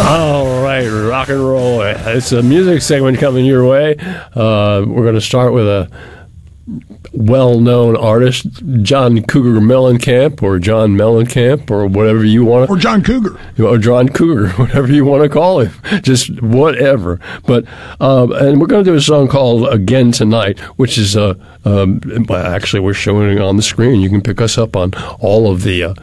All right, rock and roll. It's a music segment coming your way. We're going to start with a well-known artist, John Cougar Mellencamp, or John Mellencamp, or whatever you want to... Or John Cougar. Or John Cougar, whatever you want to call him. Just whatever. But and we're going to do a song called Again Tonight, which is... actually, we're showing it on the screen. You can pick us up on all of the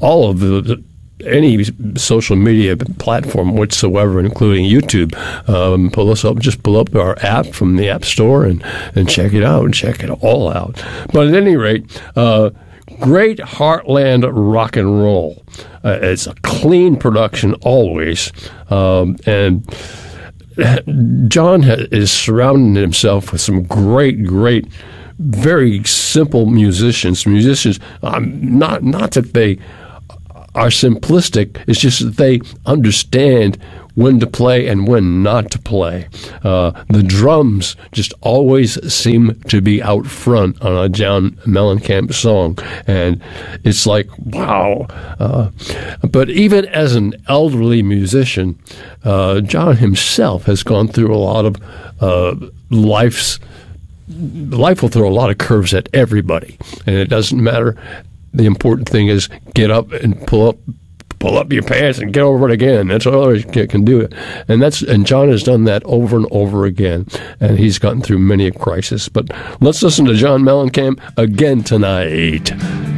any social media platform whatsoever, including YouTube. Pull us up, just pull up our app from the App Store and check it out and check it all out. But at any rate, great heartland rock and roll. It's a clean production always, and John is surrounding himself with some great, very simple musicians. Not that they are simplistic. It's just that they understand when to play and when not to play. The drums just always seem to be out front on a John Mellencamp song, and it's like, wow. But even as an elderly musician, John himself has gone through a lot of life will throw a lot of curves at everybody, and it doesn't matter. The important thing is get up and pull up your pants and get over it again. That's all you can do it. And John has done that over and over again, and he's gotten through many a crisis. But let's listen to John Mellencamp again tonight.